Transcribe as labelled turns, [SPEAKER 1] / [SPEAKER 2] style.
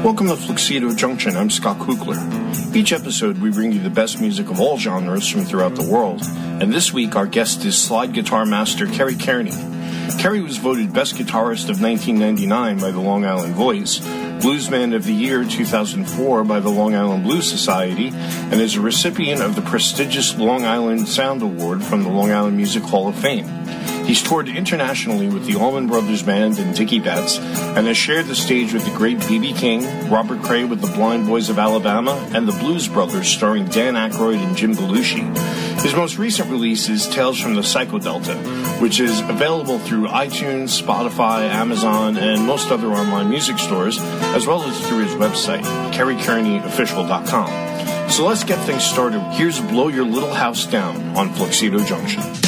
[SPEAKER 1] Welcome to Fluxido Junction. I'm Scott Kugler. Each episode, we bring you the best music of all genres from throughout the world. And this week, our guest is slide guitar master Kerry Kearney. Kerry was voted Best Guitarist of 1999 by the Long Island Voice, Bluesman of the Year 2004 by the Long Island Blues Society, and is a recipient of the prestigious Long Island Sound Award from the Long Island Music Hall of Fame. He's toured internationally with the Allman Brothers Band and Dickie Betts, and has shared the stage with the great B.B. King, Robert Cray with the Blind Boys of Alabama, and the Blues Brothers starring Dan Aykroyd and Jim Belushi. His most recent release is Tales from the Psycho Delta, which is available through iTunes, Spotify, Amazon, and most other online music stores, as well as through his website, KerryKearneyOfficial.com. So let's get things started. Here's Blow Your Little House Down on Fluxido Junction.